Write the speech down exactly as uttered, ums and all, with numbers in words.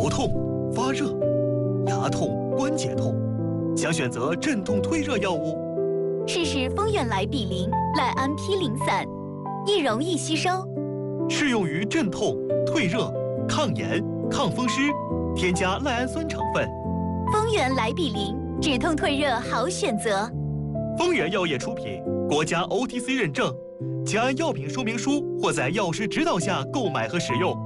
头痛、发热、牙痛、关节痛，想选择镇痛退热药物？ 试试丰源来比灵赖氨批灵散，易溶易吸收， 适用于镇痛、退热、抗炎、抗风湿，添加赖氨酸成分。 丰源来比灵，止痛退热好选择。 丰源药业出品，国家 O T C 认证，请按药品说明书或在药师指导下购买和使用。